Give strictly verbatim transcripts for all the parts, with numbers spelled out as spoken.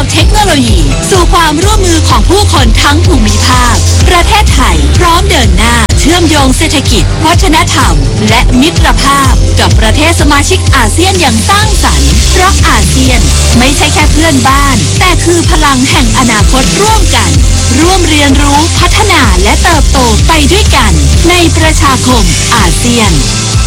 เทคโนโลยีสู่ความร่วมมือของผู้คนทั้งภูมิภาคประเทศไทยพร้อมเดินหน้าเชื่อมโยงเศรษฐกิจวัฒนธรรมและมิตรภาพกับประเทศสมาชิกอาเซียนอย่างสร้างสรรค์เพราะอาเซียนไม่ใช่แค่เพื่อนบ้านแต่คือพลังแห่งอนาคตร่วมกันร่วมเรียนรู้พัฒนาและเติบโตไปด้วยกันในประชาคมอาเซียน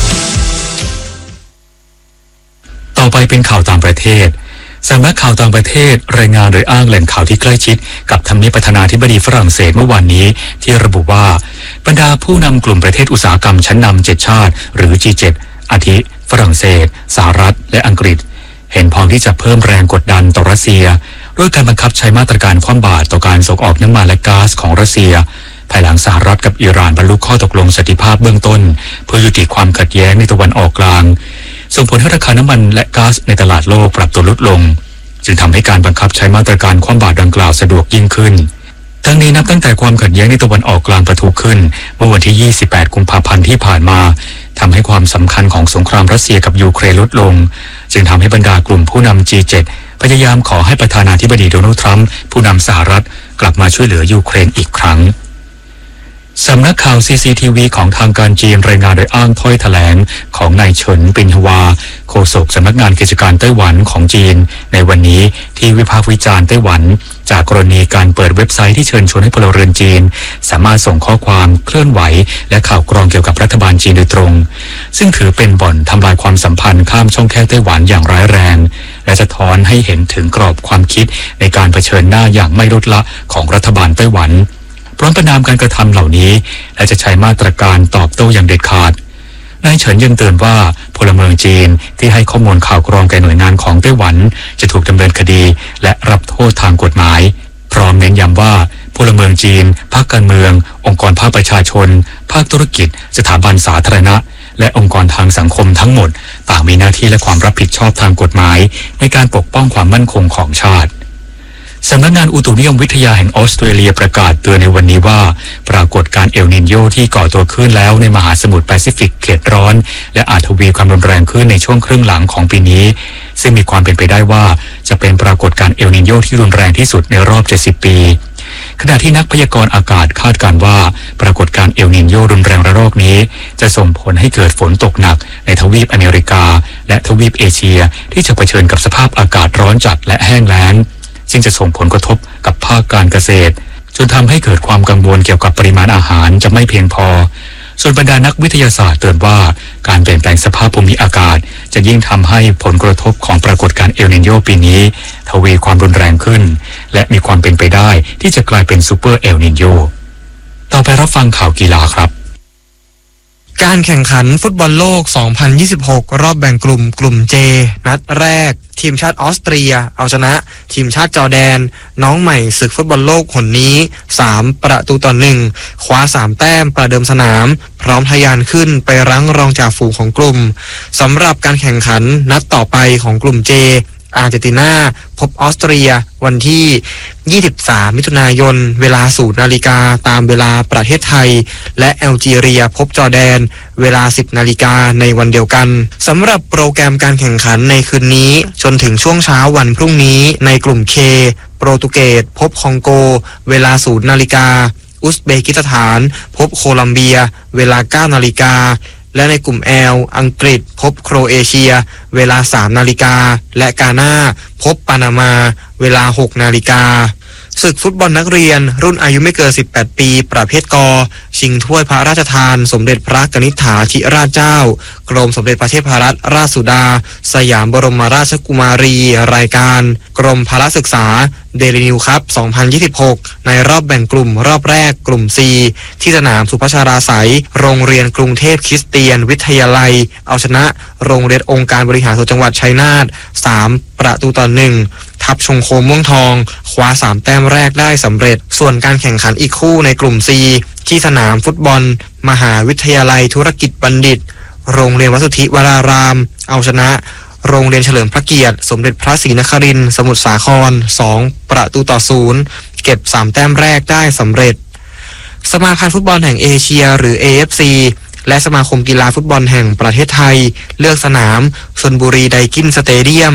ต่อไปเป็นข่าวต่างประเทศสำนักข่าวต่างประเทศรายงานโดยอ้างแหล่งข่าวที่ใกล้ชิดกับทำเนียบประธานาธิบดีฝรั่งเศสเมื่อวานนี้ที่ระบุว่าบรรดาผู้นำกลุ่มประเทศอุตสาหกรรมชั้นนำเจ็ดชาติหรือ จี เจ็ด อาทิฝรั่งเศสสหรัฐและอังกฤษเห็นพ้องที่จะเพิ่มแรงกดดันต่อรัสเซียด้วยการบังคับใช้มาตรการคว่ำบาตรต่อการส่งออกน้ำมันและก๊าซของรัสเซียภายหลังสหรัฐกับอิหร่านบรรลุข้อตกลงสันติภาพเบื้องต้นเพื่อยุติความขัดแย้งในตะวันออกกลางส่งผลให้ราคาน้ำมันและก๊าซในตลาดโลกปรับตัวลดลงจึงทำให้การบังคับใช้มาตรการคว่ำบาตรดังกล่าวสะดวกยิ่งขึ้นทั้งนี้นับตั้งแต่ความขัดแย้งในตะวันออกกลางประทุขึ้นเมื่อวันที่ยี่สิบแปดกุมภาพันธ์ที่ผ่านมาทำให้ความสำคัญของสงครามรัสเซียกับยูเครนลดลงจึงทำให้บรรดากลุ่มผู้นำ จี เจ็ด พยายามขอให้ประธานาธิบดีโดนัลด์ทรัมป์ผู้นำสหรัฐกลับมาช่วยเหลือยูเครนอีกครั้งสำนักข่าว ซี ซี ที วี ของทางการจีนรายงานโดยอ้างถ้อยแถลงของนายเฉินปินฮวาโฆษกสำนักงานกิจการไต้หวันของจีนในวันนี้ที่วิพากษ์วิจารณ์ไต้หวันจากกรณีการเปิดเว็บไซต์ที่เชิญชวนให้พลเรือนจีนสามารถส่งข้อความเคลื่อนไหวและข่าวกรองเกี่ยวกับรัฐบาลจีนโดยตรงซึ่งถือเป็นบ่อนทำลายความสัมพันธ์ข้ามช่องแคบไต้หวันอย่างร้ายแรงและสะท้อนให้เห็นถึงกรอบความคิดในการเผชิญหน้าอย่างไม่ลดละของรัฐบาลไต้หวันพร้อมประณามการกระทำเหล่านี้และจะใช้มาตรการตอบโต้อย่างเด็ดขาดนายเฉินยังเตือนว่าพลเมืองจีนที่ให้ข้อมูลข่าวกรองแก่หน่วยงานของไต้หวันจะถูกดำเนินคดีและรับโทษทางกฎหมายพร้อมเน้นย้ำว่าพลเมืองจีนภาคการเมืององค์กรภาคประชาชนภาคธุรกิจสถาบันสาธารณะและองค์กรทางสังคมทั้งหมดต่างมีหน้าที่และความรับผิดชอบทางกฎหมายในการปกป้องความมั่นคงของชาติสำนักงานอุตุนิยมวิทยาแห่งออสเตรเลียประกาศเตือนในวันนี้ว่าปรากฏการณ์เอลนินโยที่ก่อตัวขึ้นแล้วในมหาสมุทรแปซิฟิกเขตร้อนและอาจทวีความรุนแรงขึ้นในช่วงครึ่งหลังของปีนี้ซึ่งมีความเป็นไปได้ว่าจะเป็นปรากฏการณ์เอลนินโยที่รุนแรงที่สุดในรอบเจ็ดสิบปีขณะที่นักพยากรณ์อากาศคาดการณ์ว่าปรากฏการณ์เอลนินโยรุนแรงระลอกนี้จะส่งผลให้เกิดฝนตกหนักในทวีปอเมริกาและทวีปเอเชียที่จะเผชิญกับสภาพอากาศร้อนจัดและแห้งแล้งซึ่งจะส่งผลกระทบกับภาคการเกษตรจนทำให้เกิดความกังวลเกี่ยวกับปริมาณอาหารจะไม่เพียงพอส่วนบรรดานักวิทยาศาสตร์เตือนว่าการเปลี่ยนแปลงสภาพภูมิอากาศจะยิ่งทำให้ผลกระทบของปรากฏการณ์เอลนินโยปีนี้ทวีความรุนแรงขึ้นและมีความเป็นไปได้ที่จะกลายเป็นซูเปอร์เอลนินโยต่อไปรับฟังข่าวกีฬาครับการแข่งขันฟุตบอลโลก สองพันยี่สิบหก รอบแบ่งกลุ่มกลุ่ม J นัดแรกทีมชาติออสเตรียเอาชนะทีมชาติจอร์แดนน้องใหม่ศึกฟุตบอลโลกหนนี้สามประตูต่อหนึ่งคว้าสามแต้มประเดิมสนามพร้อมทะยานขึ้นไปรั้งรองจ่าฝูงของกลุ่มสำหรับการแข่งขันนัดต่อไปของกลุ่ม J อาร์เจนตินาพบออสเตรียวันที่ยี่สิบสามมิถุนายนเวลาศูนย์นาฬิกาตามเวลาประเทศไทยและแอลจีเรียพบจอร์แดนเวลาสิบนาฬิกาในวันเดียวกันสำหรับโปรแกรมการแข่งขันในคืนนี้จนถึงช่วงเช้าวันพรุ่งนี้ในกลุ่ม K โปรตุเกสพบคองโกเวลาศูนย์นาฬิกาอุซเบกิสถานพบโคลัมเบียเวลาเก้านาฬิกาและในกลุ่ม L อังกฤษพบโครเอเชียเวลาสามนาฬิกาและกาน่าพบปานามาเวลาหกนาฬิกาศึกฟุตบอลนักเรียนรุ่นอายุไม่เกินสิบแปดปีประเภทกชิงถ้วยพระราชทานสมเด็จพระกนิษฐาธิราชเจ้ากรมสมเด็จพระเทพรัตนราชสุดาสยามบรมราชกุมารีรายการกรมพละศึกษาเดลินิวคัพสองพันยี่สิบหกในรอบแบ่งกลุ่มรอบแรกกลุ่ม C ที่สนามสุพัชราไสยโรงเรียนกรุงเทพคริสเตียนวิทยาลัยเอาชนะโรงเรียนองค์การบริหารส่วนจังหวัดชัยนาทสามประตูต่อหนึ่งทัพชงโคมม่วงทองคว้าสามแต้มแรกได้สำเร็จส่วนการแข่งขันอีกคู่ในกลุ่ม C ที่สนามฟุตบอลมหาวิทยาลัยธุรกิจบัณฑิตโรงเรียนวัดสุทธิวรารามเอาชนะโรงเรียนเฉลิมพระเกียรติสมเด็จพระศรีนครินทร์สมุทรสาครสองประตูต่อศูนย์เก็บสามแต้มแรกได้สำเร็จสมาพันธ์ฟุตบอลแห่งเอเชียหรือ เอ เอฟ ซี และสมาคมกีฬาฟุตบอลแห่งประเทศไทยเลือกสนามชลบุรีไดกินสเตเดียม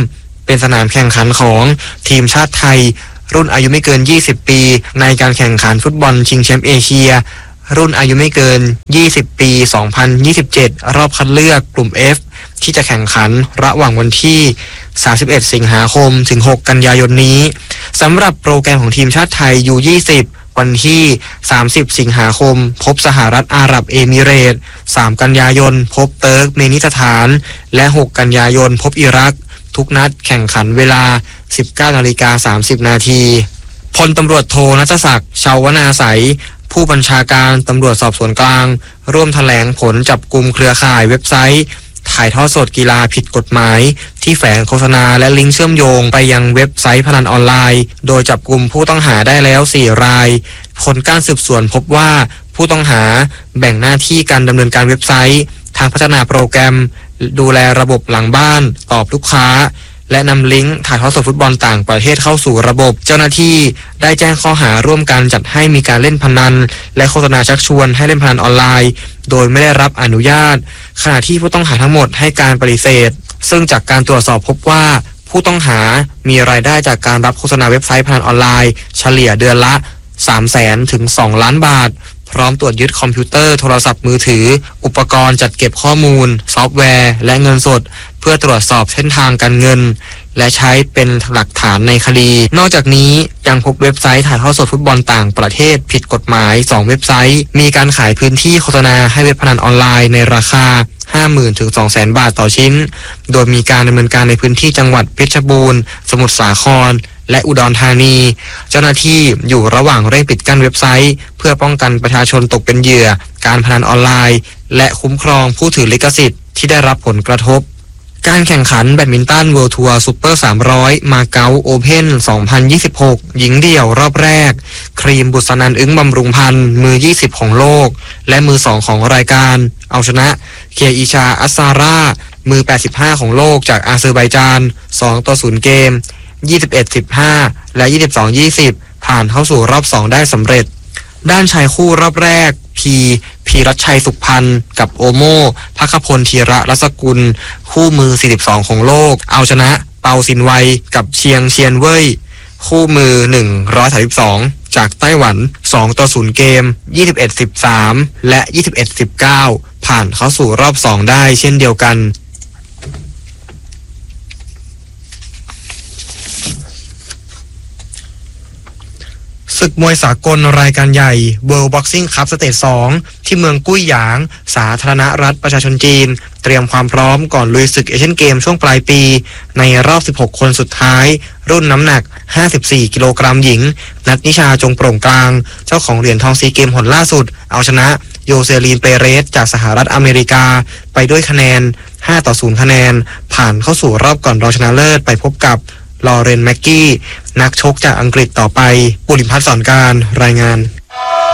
เป็นสนามแข่งขันของทีมชาติไทยรุ่นอายุไม่เกินยี่สิบปีในการแข่งขันฟุตบอลชิงแชมป์เอเชียรุ่นอายุไม่เกินยี่สิบปีสองพันยี่สิบเจ็ดรอบคัดเลือกกลุ่ม F ที่จะแข่งขันระหว่างวันที่สามสิบเอ็ดสิงหาคมถึงหกกันยายนนี้สำหรับโปรแกรมของทีมชาติไทย ยู ยี่สิบ วันที่สามสิบสิงหาคมพบสหรัฐอาหรับเอมิเรตส์สามกันยายนพบเติร์กเมนิสถานและหกกันยายนพบอิรักทุกนัดแข่งขันเวลา สิบเก้านาฬิกาสามสิบนาทีพลตำรวจโทณัฐศักดิ์ ชาวนาใสผู้บัญชาการตำรวจสอบสวนกลางร่วมแถลงผลจับกุมเครือข่ายเว็บไซต์ถ่ายทอดสดกีฬาผิดกฎหมายที่แฝงโฆษณาและลิงก์เชื่อมโยงไปยังเว็บไซต์พนันออนไลน์โดยจับกุมผู้ต้องหาได้แล้วสี่รายผลการสืบสวนพบว่าผู้ต้องหาแบ่งหน้าที่การดำเนินการเว็บไซต์ทางพัฒนาโปรแกรมดูแลระบบหลังบ้านตอบลูกค้าและนำลิงก์ถ่ายทอดสดฟุตบอลต่างประเทศเข้าสู่ระบบเจ้าหน้าที่ได้แจ้งข้อหาร่วมกันจัดให้มีการเล่นพนันและโฆษณาชักชวนให้เล่นพนันออนไลน์โดยไม่ได้รับอนุญาตขณะที่ผู้ต้องหาทั้งหมดให้การปฏิเสธซึ่งจากการตรวจสอบพบว่าผู้ต้องหามีรายได้จากการรับโฆษณาเว็บไซต์พนันออนไลน์เฉลี่ยเดือนละ สามแสน ถึง สองล้านบาทพร้อมตรวจยึดคอมพิวเตอร์โทรศัพท์มือถืออุปกรณ์จัดเก็บข้อมูลซอฟต์แวร์และเงินสดเพื่อตรวจสอบเส้นทางการเงินและใช้เป็นหลักฐานในคดีนอกจากนี้ยังพบเว็บไซต์ถ่ายทอดสดฟุตบอลต่างประเทศผิดกฎหมายสองเว็บไซต์มีการขายพื้นที่โฆษณาให้เว็บพนันออนไลน์ในราคา ห้าหมื่น ถึง สองแสน บาทต่อชิ้นโดยมีการดำเนินการในพื้นที่จังหวัดเพชรบูรณ์สมุทรสาครและอุดรธานีเจ้าหน้าที่อยู่ระหว่างเร่งปิดกั้นเว็บไซต์เพื่อป้องกันประชาชนตกเป็นเหยื่อการพนันออนไลน์และคุ้มครองผู้ถือลิขสิทธิ์ที่ได้รับผลกระทบการแข่งขันแบดมินตันเวิลด์ทัวร์ซุปเปอร์สามร้อยมาเก๊าโอเพ่นสองพันยี่สิบหกหญิงเดี่ยวรอบแรกครีมบุษนันท์อึ้งบำรุงพันธ์มือยี่สิบของโลกและมือสองของรายการเอาชนะเคอิชาอัสซาร่ามือแปดสิบห้าของโลกจากอาเซอร์ไบจานสองต่อศูนย์เกมยี่สิบเอ็ด สิบห้า และ ยี่สิบสอง ยี่สิบ ผ่านเข้าสู่รอบสองได้สำเร็จด้านชายคู่รอบแรกพีพีรัชชัยสุขพันธ์กับโอโม่ภัคพลธีระรัศกุลคู่มือสี่สิบสองของโลกเอาชนะเปาซินไวกับเชียงเชียนเว่ยคู่มือหนึ่งร้อยสามสิบสองจากไต้หวันสองต่อศูนย์เกมยี่สิบเอ็ด สิบสาม และ ยี่สิบเอ็ด สิบเก้า ผ่านเข้าสู่รอบสองได้เช่นเดียวกันศึกมวยสากลรายการใหญ่ World Boxing Cup สเตจสองที่เมืองกุ้ยหยางสาธารณรัฐประชาชนจีนเตรียมความพร้อมก่อนลุยศึกเอเชียนเกมช่วงปลายปีในรอบสิบหกคนสุดท้ายรุ่นน้ำหนักห้าสิบสี่กิโลกรัมหญิงนัทนิชาจงโปร่งกลางเจ้าของเหรียญทองซีเกมหนล่าสุดเอาชนะโยเซลีนเปเรสจากสหรัฐอเมริกาไปด้วยคะแนนห้าต่อศูนย์คะแนนผ่านเข้าสู่รอบก่อนรองชนะเลิศไปพบกับลอเรนแม็กกี้นักชกจากอังกฤษต่อไปปุริพัฒน์สอนการรายงาน